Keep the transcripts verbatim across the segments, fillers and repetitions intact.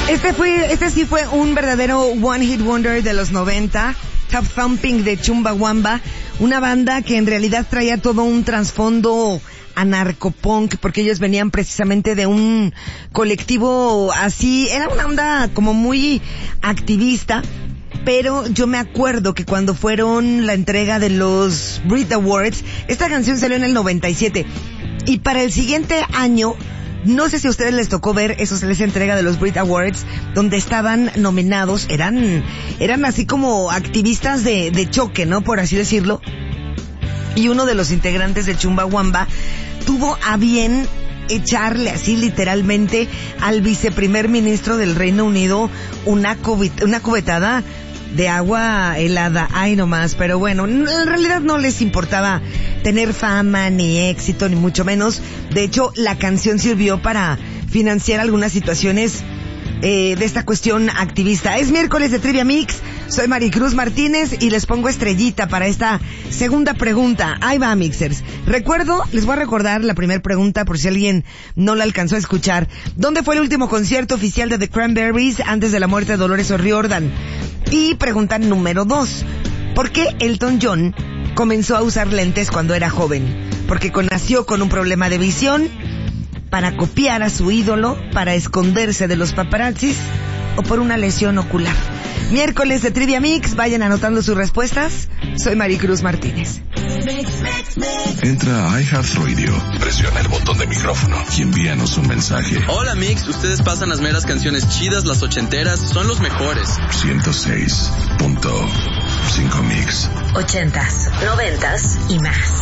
Este fue, este sí fue un verdadero one hit wonder de los noventa. Top Thumping de Chumbawamba, una banda que en realidad traía todo un trasfondo anarcopunk, porque ellos venían precisamente de un colectivo así, era una onda como muy activista, pero yo me acuerdo que cuando fueron la entrega de los Brit Awards, esta canción salió en el noventa y siete, y para el siguiente año, no sé si a ustedes les tocó ver eso, esa entrega de los Brit Awards, donde estaban nominados, eran eran así como activistas de, de choque, ¿no? Por así decirlo. Y uno de los integrantes de Chumbawamba tuvo a bien echarle así literalmente al viceprimer ministro del Reino Unido una, cubit- una cubetada de agua helada, ay nomás, pero bueno, en realidad no les importaba tener fama, ni éxito, ni mucho menos. De hecho, la canción sirvió para financiar algunas situaciones eh, de esta cuestión activista. Es miércoles de Trivia Mix, soy Maricruz Martínez y les pongo estrellita para esta segunda pregunta. Ahí va, Mixers. Recuerdo, les voy a recordar la primera pregunta por si alguien no la alcanzó a escuchar. ¿Dónde fue el último concierto oficial de The Cranberries antes de la muerte de Dolores O'Riordan? Y pregunta número dos, ¿por qué Elton John comenzó a usar lentes cuando era joven? ¿Porque nació con un problema de visión, para copiar a su ídolo, para esconderse de los paparazzis o por una lesión ocular? Miércoles de Trivia Mix, vayan anotando sus respuestas. Soy Maricruz Martínez. Entra a iHeartRadio, presiona el botón de micrófono y envíanos un mensaje. Hola Mix, ustedes pasan las meras canciones chidas, las ochenteras, son los mejores. ciento seis punto cinco Mix. Ochentas, noventas y más.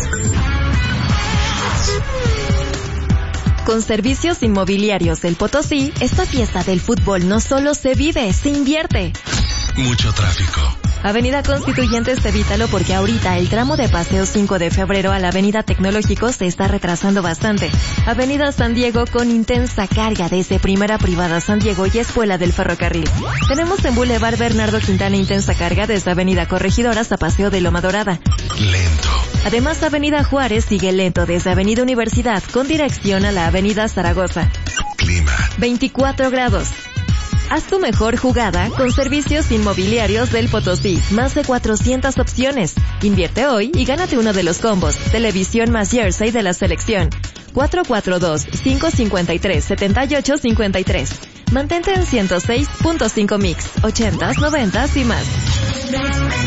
Con Servicios Inmobiliarios del Potosí, esta fiesta del fútbol no solo se vive, se invierte. Mucho tráfico. Avenida Constituyentes, evítalo porque ahorita el tramo de Paseo cinco de febrero a la Avenida Tecnológico se está retrasando bastante. Avenida San Diego con intensa carga desde Primera Privada San Diego y Escuela del Ferrocarril. Tenemos en Boulevard Bernardo Quintana intensa carga desde Avenida Corregidora hasta Paseo de Loma Dorada. Lento. Además, Avenida Juárez sigue lento desde Avenida Universidad con dirección a la Avenida Zaragoza. Clima. veinticuatro grados. Haz tu mejor jugada con Servicios Inmobiliarios del Potosí. Más de cuatrocientas opciones. Invierte hoy y gánate uno de los combos. Televisión más jersey de la selección. cuatro cuatro dos, cinco cinco tres, siete ocho cinco tres. Mantente en ciento seis punto cinco Mix. ochentas, noventas y más.